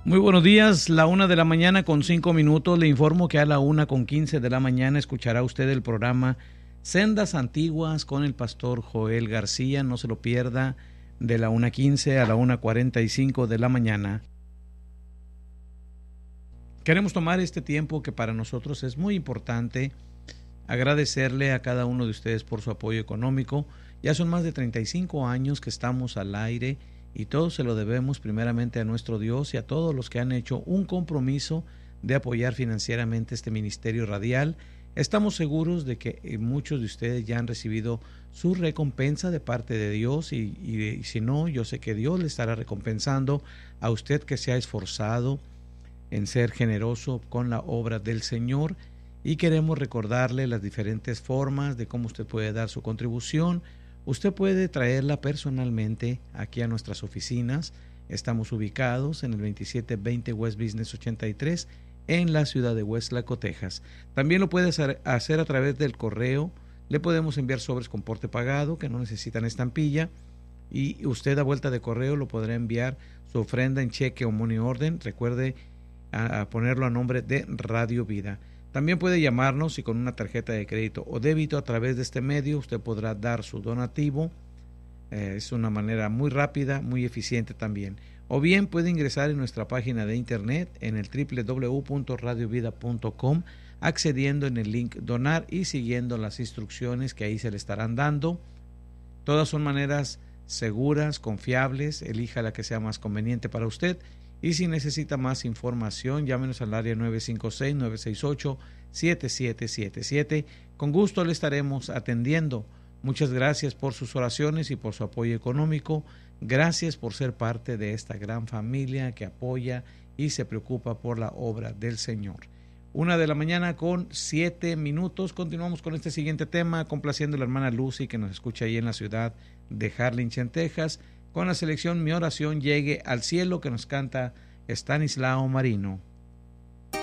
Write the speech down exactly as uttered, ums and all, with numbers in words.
Muy buenos días, la una de la mañana con cinco minutos. Le informo que a la una con quince de la mañana escuchará usted el programa Sendas Antiguas con el pastor Joel García. No se lo pierda, de la una quince a la una cuarenta y cinco de la mañana. Queremos tomar este tiempo que para nosotros es muy importante, agradecerle a cada uno de ustedes por su apoyo económico. Ya son más de treinta y cinco años que estamos al aire y todo se lo debemos primeramente a nuestro Dios y a todos los que han hecho un compromiso de apoyar financieramente este ministerio radial. Estamos seguros de que muchos de ustedes ya han recibido su recompensa de parte de Dios y, y, y si no, yo sé que Dios le estará recompensando a usted que se ha esforzado en ser generoso con la obra del Señor, y queremos recordarle las diferentes formas de cómo usted puede dar su contribución. Usted puede traerla personalmente aquí a nuestras oficinas. Estamos ubicados en el veintisiete veinte West Business ochenta y tres en la ciudad de Westlaco, Texas. También lo puede hacer a través del correo. Le podemos enviar sobres con porte pagado que no necesitan estampilla, y usted a vuelta de correo lo podrá enviar su ofrenda en cheque o money order. Recuerde a, a ponerlo a nombre de Radio Vida. También puede llamarnos y con una tarjeta de crédito o débito a través de este medio usted podrá dar su donativo. Eh, es una manera muy rápida, muy eficiente también. O bien puede ingresar en nuestra página de internet en el doble u doble u doble u punto radio vida punto com, accediendo en el link donar y siguiendo las instrucciones que ahí se le estarán dando. Todas son maneras seguras, confiables. Elija la que sea más conveniente para usted. Y si necesita más información, llámenos al área nueve cinco seis, nueve seis ocho, siete siete siete siete. Con gusto le estaremos atendiendo. Muchas gracias por sus oraciones y por su apoyo económico. Gracias por ser parte de esta gran familia que apoya y se preocupa por la obra del Señor. Una de la mañana con siete minutos. Continuamos con este siguiente tema, complaciendo a la hermana Lucy que nos escucha ahí en la ciudad de Harlingen, Texas, con la selección Mi Oración Llegue al Cielo, que nos canta Estanislao Marino.